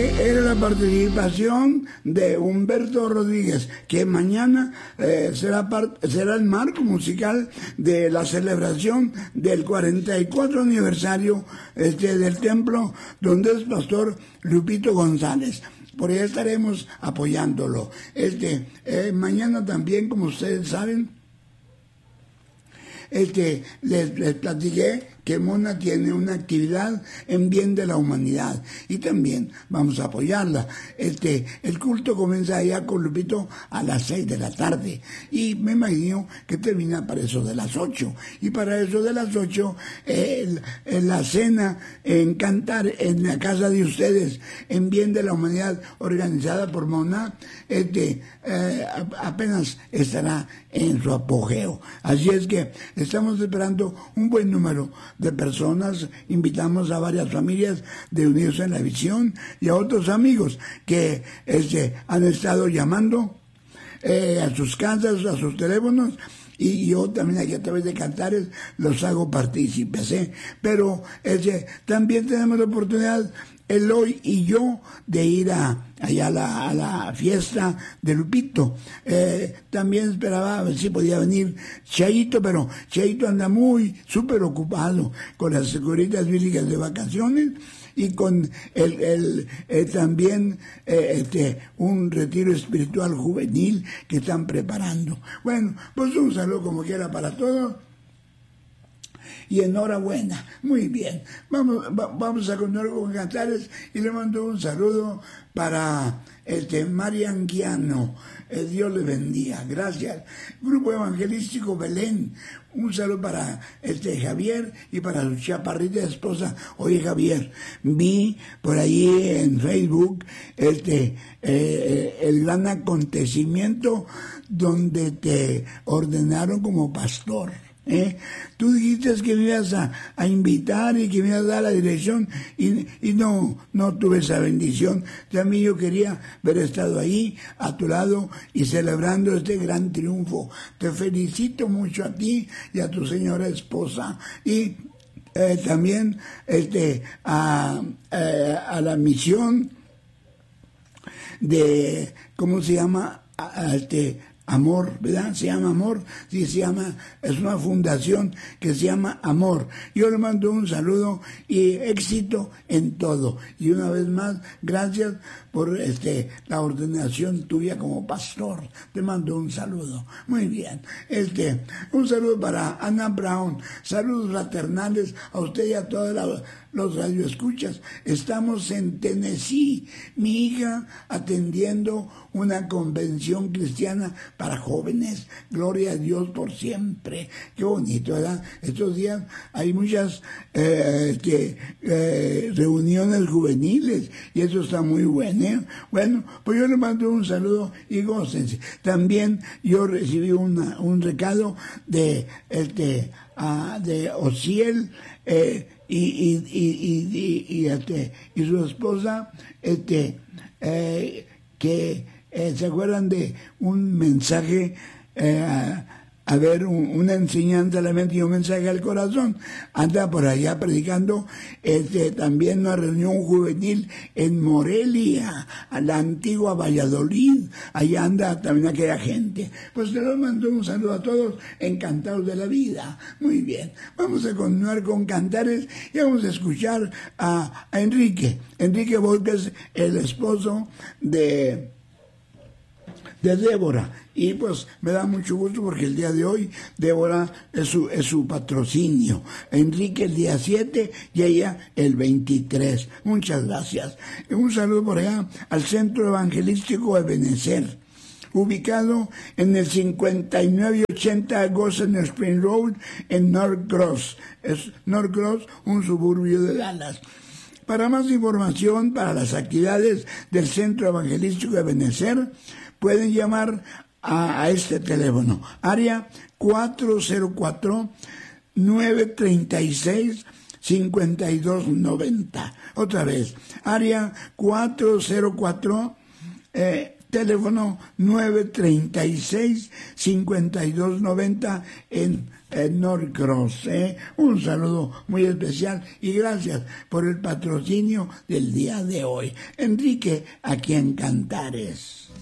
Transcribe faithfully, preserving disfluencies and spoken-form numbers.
Era la participación de Humberto Rodríguez, que mañana eh, será, part- será el marco musical de la celebración del cuarenta y cuatro aniversario este, del templo, donde es pastor Lupito González. Por ahí estaremos apoyándolo. Este, eh, mañana también, como ustedes saben, este, les, les platiqué que Mona tiene una actividad en bien de la humanidad y también vamos a apoyarla. Este, el culto comienza allá con Lupito a las seis de la tarde y me imagino que termina para eso de las ocho, y para eso de las ocho eh, el, el, la cena en Cantar en la casa de ustedes en bien de la humanidad organizada por Mona este, eh, apenas estará en su apogeo. Así es que estamos esperando un buen número de personas. Invitamos a varias familias de Unidos en la Visión y a otros amigos que este, han estado llamando eh, a sus casas, a sus teléfonos, y yo también aquí a través de Cantares los hago partícipes, ¿eh? Pero este, también tenemos la oportunidad, Eloy y yo, de ir a, allá a la, a la fiesta de Lupito. Eh, también esperaba a ver si podía venir Chaito, pero Chaito anda muy súper ocupado con las securitas bíblicas de vacaciones y con el, el, el también eh, este, un retiro espiritual juvenil que están preparando. Bueno, pues un saludo como quiera para todos. Y enhorabuena, muy bien. Vamos, va, vamos a continuar con Cantares y le mando un saludo para este Marian Guiano. Eh, Dios le bendiga, gracias. Grupo Evangelístico Belén, un saludo para este Javier y para su chaparrita esposa. Oye Javier, vi por allí en Facebook este eh, el gran acontecimiento donde te ordenaron como pastor. ¿Eh? Tú dijiste que me ibas a, a invitar y que me ibas a dar la dirección y, y no, no tuve esa bendición. También yo quería haber estado ahí a tu lado y celebrando este gran triunfo. Te felicito mucho a ti y a tu señora esposa y eh, también este a, eh, a la misión de, ¿cómo se llama? A, a este Amor, ¿verdad? Se llama Amor, sí, se llama, es una fundación que se llama Amor. Yo le mando un saludo y éxito en todo. Y una vez más, gracias por este la ordenación tuya como pastor. Te mando un saludo. Muy bien. Este, un saludo para Ana Brown. Saludos fraternales a usted y a todos la, los radioescuchas. Estamos en Tennessee, mi hija atendiendo una convención cristiana para jóvenes. Gloria a Dios por siempre. Qué bonito, ¿verdad? Estos días hay muchas eh, este, eh, reuniones juveniles y eso está muy bueno, ¿eh? Bueno, pues yo le mando un saludo y gócense. También yo recibí una, un recado de este uh, de Ociel eh, y, y, y, y, y, y, este, y su esposa este eh, que Eh, ¿se acuerdan de un mensaje, eh, a, a ver, un, una enseñanza a la mente y un mensaje al corazón? Anda por allá predicando este, también una reunión juvenil en Morelia, a la antigua Valladolid. Allá anda también aquella gente. Pues te los mando un saludo a todos, encantados de la vida. Muy bien, vamos a continuar con Cantares y vamos a escuchar a, a Enrique. Enrique Volques, el esposo de... de Débora, y pues me da mucho gusto porque el día de hoy Débora es su, es su patrocinio, Enrique el día siete y ella el veintitrés. Muchas gracias. Un saludo por allá al Centro Evangelístico Ebenezer, ubicado en el cincuenta y nueve ochenta Goshen Spring Road en North Cross. Es North Cross, un suburbio de Dallas. Para más información para las actividades del Centro Evangelístico Ebenezer, pueden llamar a, a este teléfono, área cuatro cero cuatro, nueve tres seis, cinco dos nueve cero. Otra vez, área cuatro cero cuatro, eh, teléfono nueve tres seis, cinco dos nueve cero en eh, Norcross. ¿eh? Un saludo muy especial y gracias por el patrocinio del día de hoy. Enrique, aquí en Cantares.